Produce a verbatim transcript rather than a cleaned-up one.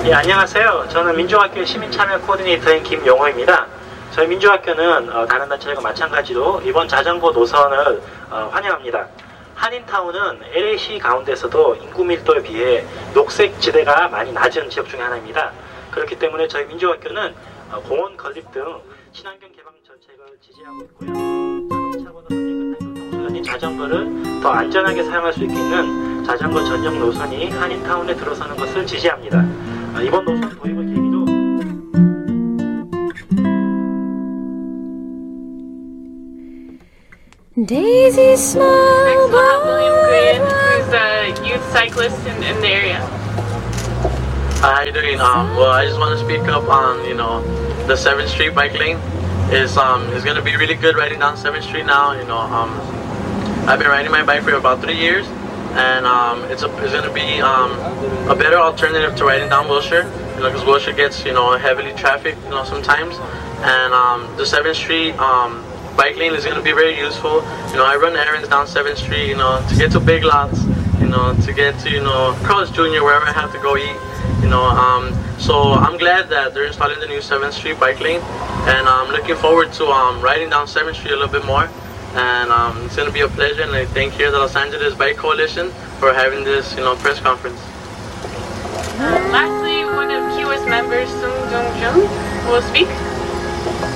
예, 안녕하세요. 저는 민주학교 시민참여 코디네이터인 김용호입니다. 저희 민주학교는 어, 다른 단체들과 마찬가지로 이번 자전거 노선을 어, 환영합니다. 한인타운은 엘에이시 가운데서도 인구 밀도에 비해 녹색 지대가 많이 낮은 지역 중에 하나입니다. 그렇기 때문에 저희 민주학교는 어, 공원 건립 등 친환경 개방 정책을 지지하고 있고요. 자동차보다 깨끗한 교통수단인 자전거를 더 안전하게 사용할 수 있는 자전거 전용 노선이 한인타운에 들어서는 것을 지지합니다. 어, 이번 노선 도입을 계기로 Daisy smile. Next we'll have William Green, who's a youth cyclist in, in the area. Hi, how you doing? Um, well, I just want to speak up on, you know, the seventh Street bike lane. Is um is gonna be really good riding down seventh Street now. You know, um, I've been riding my bike for about three years, and um, it's a, it's gonna be um a better alternative to riding down Wilshire. You know, because Wilshire gets, you know, heavily trafficked, you know, sometimes, and um the seventh Street um bike lane is gonna be very useful. You know, I run errands down seventh Street. You know, to get to Big Lots. You know, to get to, you know, Carl's Junior, wherever I have to go eat. You know, um, so I'm glad that they're installing the new seventh Street bike lane, and I'm looking forward to um, riding down seventh Street a little bit more, and um, it's going to be a pleasure, and I thank here the Los Angeles Bike Coalition for having this, you know, press conference. Uh, lastly, one of Kiwa's members, Sung Jung Jung, will speak.